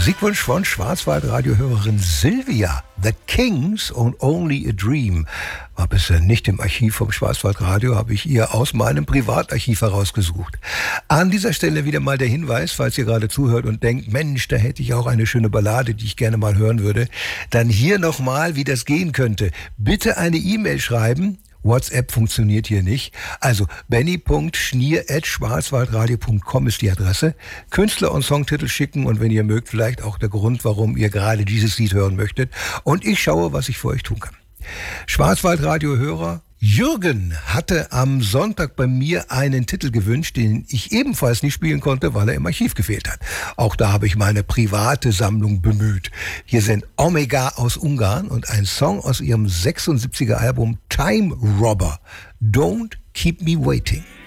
Musikwunsch von Schwarzwald-Radiohörerin Silvia. The Kings und Only a Dream. War bisher nicht im Archiv vom Schwarzwaldradio, habe ich ihr aus meinem Privatarchiv herausgesucht. An dieser Stelle wieder mal der Hinweis, falls ihr gerade zuhört und denkt, Mensch, da hätte ich auch eine schöne Ballade, die ich gerne mal hören würde. Dann hier nochmal, wie das gehen könnte. Bitte eine E-Mail schreiben. WhatsApp funktioniert hier nicht. Also benny.schnier@schwarzwaldradio.com ist die Adresse. Künstler und Songtitel schicken und wenn ihr mögt, vielleicht auch der Grund, warum ihr gerade dieses Lied hören möchtet. Und ich schaue, was ich für euch tun kann. Schwarzwaldradio-Hörer Jürgen hatte am Sonntag bei mir einen Titel gewünscht, den ich ebenfalls nicht spielen konnte, weil er im Archiv gefehlt hat. Auch da habe ich meine private Sammlung bemüht. Hier sind Omega aus Ungarn und ein Song aus ihrem 76er Album Time Robber. Don't Keep Me Waiting.